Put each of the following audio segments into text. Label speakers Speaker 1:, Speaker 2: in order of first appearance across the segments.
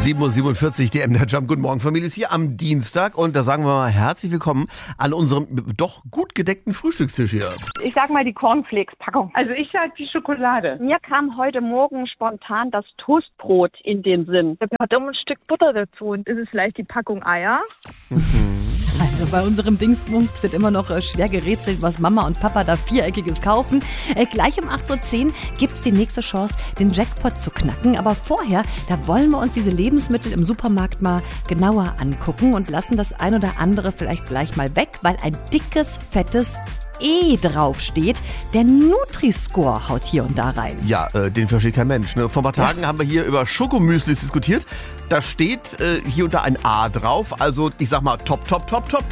Speaker 1: 7:47 Uhr, die MDR Jump. Guten Morgen, Familie, ist hier am Dienstag. Und da sagen wir mal herzlich willkommen an unserem doch gut gedeckten Frühstückstisch hier.
Speaker 2: Ich sag mal die Cornflakes-Packung. Also ich sag die Schokolade.
Speaker 3: Mir kam heute Morgen spontan das Toastbrot in den Sinn. Da hat ein Stück Butter dazu. Und ist es vielleicht die Packung Eier?
Speaker 4: Also bei unserem Dingsbums wird immer noch schwer gerätselt, was Mama und Papa da Viereckiges kaufen. Gleich um 8:10 Uhr gibt es die nächste Chance, den Jackpot zu knacken. Aber vorher, da wollen wir uns diese Lebensmittel im Supermarkt mal genauer angucken und lassen das ein oder andere vielleicht gleich mal weg, weil ein dickes, fettes E draufsteht. Der Nutri-Score haut hier und da rein.
Speaker 1: Ja, den versteht kein Mensch. Ne? Vor ein paar Tagen haben wir hier über Schokomüslis diskutiert. Da steht hier und da ein A drauf. Also ich sag mal top.
Speaker 4: Top.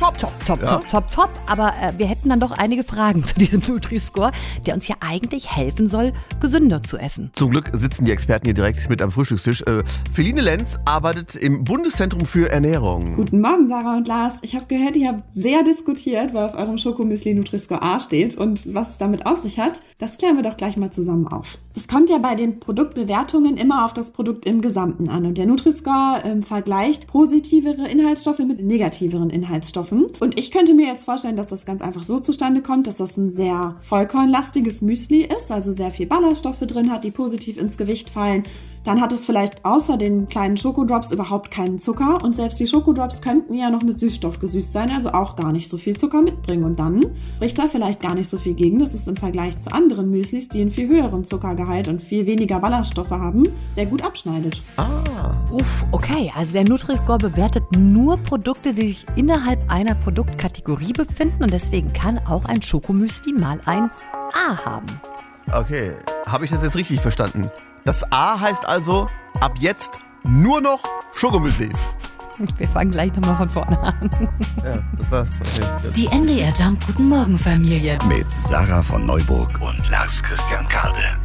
Speaker 4: Aber wir hätten dann doch einige Fragen zu diesem Nutri-Score, der uns ja eigentlich helfen soll, gesünder zu essen.
Speaker 1: Zum Glück sitzen die Experten hier direkt mit am Frühstückstisch. Feline Lenz arbeitet im Bundeszentrum für Ernährung.
Speaker 5: Guten Morgen, Sarah und Lars. Ich habe gehört, ihr habt sehr diskutiert, weil auf eurem Schokomüsli Nutri-Score A steht. Und was es damit auf sich hat, das klären wir doch gleich mal zusammen auf. Es kommt ja bei den Produktbewertungen immer auf das Produkt im Gesamten an. Und der Nutri-Score vergleicht positivere Inhaltsstoffe mit negativeren Inhaltsstoffen. Und ich könnte mir jetzt vorstellen, dass das ganz einfach so zustande kommt, dass das ein sehr vollkornlastiges Müsli ist, also sehr viel Ballaststoffe drin hat, die positiv ins Gewicht fallen. Dann hat es vielleicht außer den kleinen Schokodrops überhaupt keinen Zucker. Und selbst die Schokodrops könnten ja noch mit Süßstoff gesüßt sein, also auch gar nicht so viel Zucker mitbringen. Und dann spricht da vielleicht gar nicht so viel gegen, dass es im Vergleich zu anderen Müslis, die einen viel höheren Zuckergehalt und viel weniger Ballaststoffe haben, sehr gut abschneidet.
Speaker 4: Okay, also der Nutri-Score bewertet nur Produkte, die sich innerhalb einer Produktkategorie befinden. Und deswegen kann auch ein Schokomüsli mal ein A haben.
Speaker 1: Okay, habe ich das jetzt richtig verstanden? Das A heißt also, ab jetzt nur noch Schokomüsli.
Speaker 4: Wir fangen gleich nochmal von vorne an.
Speaker 1: Ja, das war... Okay.
Speaker 6: Die MDR Jump Guten Morgen Familie.
Speaker 7: Mit Sarah von Neuburg und Lars Christian Kade.